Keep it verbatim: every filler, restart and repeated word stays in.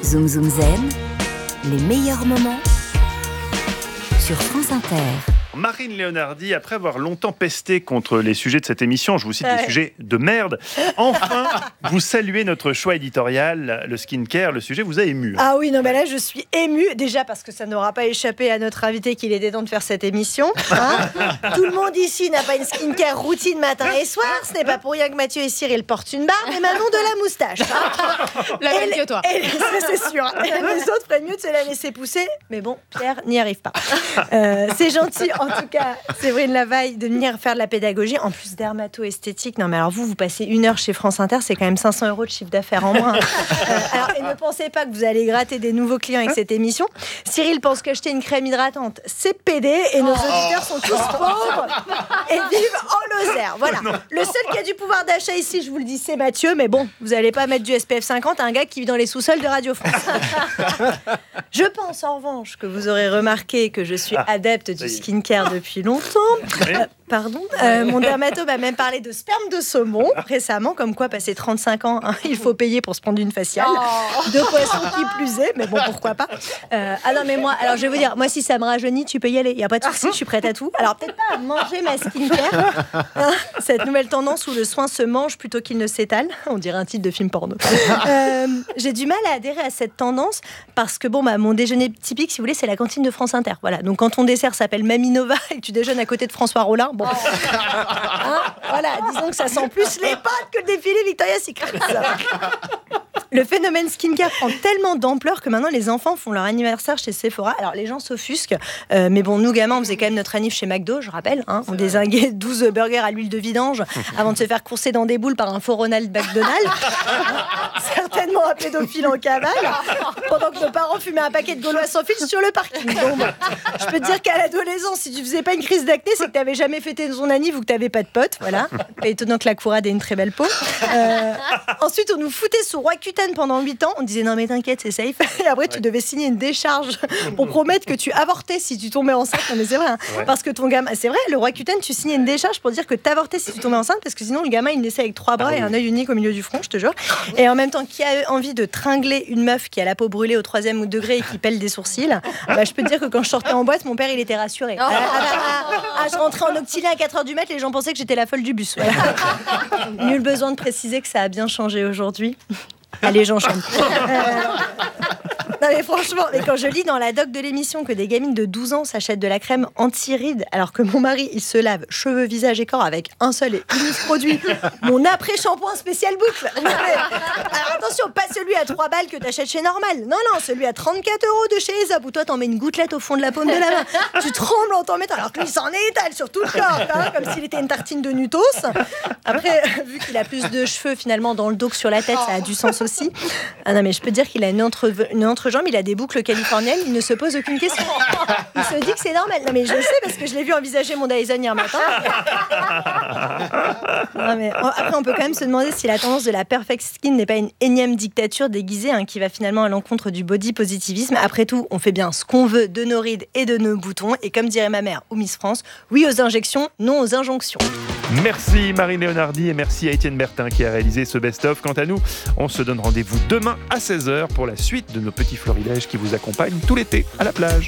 Zoom Zoom Zen, les meilleurs moments sur France Inter. Marine Leonardi, après avoir longtemps pesté contre les sujets de cette émission, je vous cite ouais. des sujets de merde, enfin, vous saluez notre choix éditorial, le skincare, le sujet vous a ému. Ah oui, non mais là je suis émue, déjà parce que ça n'aura pas échappé à notre invité qu'il était temps de faire cette émission. Hein. Tout le monde ici n'a pas une skincare routine matin et soir, ce n'est pas pour rien que Mathieu et Cyril portent une barbe et Manon de la moustache. Hein. La même que toi. Et, c'est sûr, et les autres feraient mieux de se la laisser pousser, mais bon, Pierre n'y arrive pas. Euh, c'est gentil. En tout cas, Séverine Lavaille, de venir faire de la pédagogie, en plus dermato-esthétique. Non, mais alors vous, vous passez une heure chez France Inter, c'est quand même cinq cents euros de chiffre d'affaires en moins. Euh, alors, et ne pensez pas que vous allez gratter des nouveaux clients avec cette émission. Cyril pense qu'acheter une crème hydratante, c'est pédé, et nos auditeurs sont tous pauvres et vivent en Lozère. Voilà. Le seul qui a du pouvoir d'achat ici, je vous le dis, c'est Mathieu, mais bon, vous n'allez pas mettre du S P F cinquante à un gars qui vit dans les sous-sols de Radio France. Je pense en revanche que vous aurez remarqué que je suis adepte du skincare depuis longtemps. Euh, pardon. Euh, mon dermato m'a même parlé de sperme de saumon récemment, comme quoi, passé trente-cinq ans, hein, il faut payer pour se prendre une faciale. Oh. De poisson qui plus est, mais bon, pourquoi pas. Euh, ah non, mais moi, alors je vais vous dire, moi, si ça me rajeunit, tu peux y aller. Il n'y a pas de souci, je suis prête à tout. Alors, peut-être pas à manger ma skincare. Hein, cette nouvelle tendance où le soin se mange plutôt qu'il ne s'étale. On dirait un titre de film porno. Euh, j'ai du mal à adhérer à cette tendance parce que, bon, bah, mon déjeuner typique, si vous voulez, c'est la cantine de France Inter. Voilà. Donc, quand ton dessert s'appelle Mamie Nova et que tu déjeunes à côté de François Rollin, bon, hein, voilà, disons que ça sent plus les pâtes que le défilé Victoria's Secret. Le phénomène skincare prend tellement d'ampleur que maintenant les enfants font leur anniversaire chez Sephora. Alors les gens s'offusquent, euh, mais bon, nous gamins, on faisait quand même notre anniv chez McDo, je rappelle. Hein, on dézinguait douze burgers à l'huile de vidange avant de se faire courser dans des boules par un faux Ronald McDonald. Certainement un pédophile en cavale, pendant que nos parents fumaient un paquet de Gaulois sans fil sur le parking. Donc, bon, je peux te dire qu'à l'adolescence, si tu faisais pas une crise d'acné, c'est que tu n'avais jamais fêté ton anniv ou que tu n'avais pas de potes. Voilà. Pas étonnant que la courade ait une très belle peau. Euh, ensuite, on nous foutait sous roi cutane pendant huit ans. On disait non mais t'inquiète, c'est safe. Et après, tu devais signer une décharge pour promettre que tu avortais si tu tombais enceinte. Non mais c'est vrai, hein. Ouais. Parce que ton gamin, c'est vrai, le roi cutane, tu signais une décharge pour dire que t'avortais si tu tombais enceinte, parce que sinon le gamin il naissait avec trois bras ah, et oui. un œil unique au milieu du front, je te jure. Et en même temps, qui a envie de tringler une meuf qui a la peau brûlée au troisième degré et qui pèle des sourcils, bah, je peux te dire que quand je sortais en boîte, mon père il était rassuré. Oh. Ah, ah, ah, ah, je rentrais en octilé à quatre heures du mat, les gens pensaient que j'étais la folle du bus. Voilà. Nul besoin de préciser que ça a bien changé aujourd'hui. Allez, j'enchaîne. Euh... Non mais franchement, mais quand je lis dans la doc de l'émission que des gamines de douze ans s'achètent de la crème anti-rides alors que mon mari, il se lave cheveux, visage et corps avec un seul et unique produit, mon après-shampoing spécial boucle. Alors attention, pas celui à trois balles que t'achètes chez Normal. Non, non, celui à trente-quatre euros de chez Aesop où toi t'en mets une gouttelette au fond de la paume de la main. Tu trembles en t'en mettant alors que lui s'en étale sur tout le corps, hein, comme s'il était une tartine de Nutos. Après, vu qu'il a plus de cheveux finalement dans le dos que sur la tête, ça a du sens aussi. Ah non mais je peux te dire qu'il a une, entre, une entrejambe, il a des boucles californiennes, il ne se pose aucune question. Il se dit que c'est normal. Non mais je le sais parce que je l'ai vu envisager mon Dyson hier matin. Non mais après on peut quand même se demander si la tendance de la perfect skin n'est pas une énième dictature déguisée hein, qui va finalement à l'encontre du body positivisme. Après tout, on fait bien ce qu'on veut de nos rides et de nos boutons et comme dirait ma mère ou Miss France, oui aux injections, non aux injonctions. Merci Marine Leonardi et merci à Étienne Bertin qui a réalisé ce best-of. Quant à nous, on se donne rendez-vous demain à seize heures pour la suite de nos petits florilèges qui vous accompagnent tout l'été à la plage.